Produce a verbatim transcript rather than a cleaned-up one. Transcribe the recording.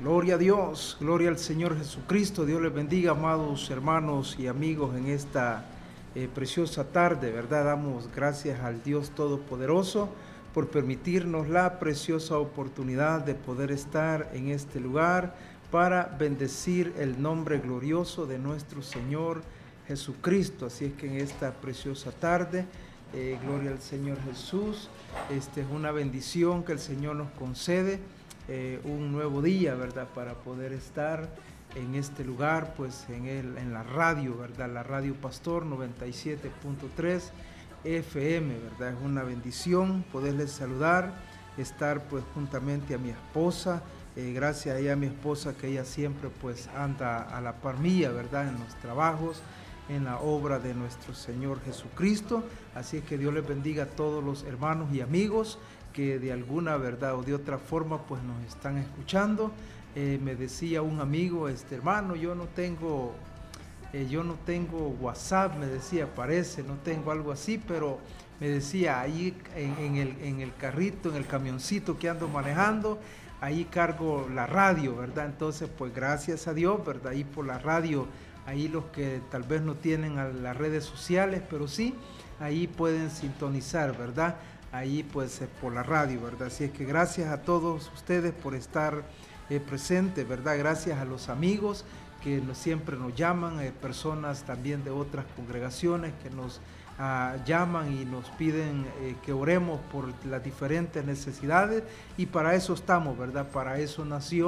Gloria a Dios, gloria al Señor Jesucristo. Dios les bendiga, amados hermanos y amigos, en esta eh, preciosa tarde, ¿verdad? Damos gracias al Dios Todopoderoso por permitirnos la preciosa oportunidad de poder estar en este lugar para bendecir el nombre glorioso de nuestro Señor Jesucristo. Así es que en esta preciosa tarde, eh, gloria al Señor Jesús, esta es una bendición que el Señor nos concede. Eh, un nuevo día, ¿verdad? Para poder estar en este lugar, pues en, el, en la radio, ¿verdad? La Radio Pastor noventa y siete punto tres F M, ¿verdad? Es una bendición poderles saludar, estar pues juntamente a mi esposa, eh, gracias a ella, a mi esposa, que ella siempre pues anda a la par mía, ¿verdad? En los trabajos, en la obra de nuestro Señor Jesucristo. Así es que Dios les bendiga a todos los hermanos y amigos que de alguna verdad o de otra forma pues nos están escuchando. Eh, me decía un amigo, este hermano, yo no tengo, eh, yo no tengo WhatsApp, me decía, parece, no tengo algo así, pero me decía, ahí en, en, el, en el carrito, en el camioncito que ando manejando, ahí cargo la radio, ¿verdad? Entonces, pues gracias a Dios, ¿verdad? Ahí por la radio, ahí los que tal vez no tienen a las redes sociales, pero sí, ahí pueden sintonizar, ¿verdad? Ahí pues eh, por la radio, ¿verdad? Así es que gracias a todos ustedes por estar eh, presentes, ¿verdad? Gracias a los amigos que nos, siempre nos llaman, eh, personas también de otras congregaciones que nos ah, llaman y nos piden eh, que oremos por las diferentes necesidades, y para eso estamos, ¿verdad? Para eso nació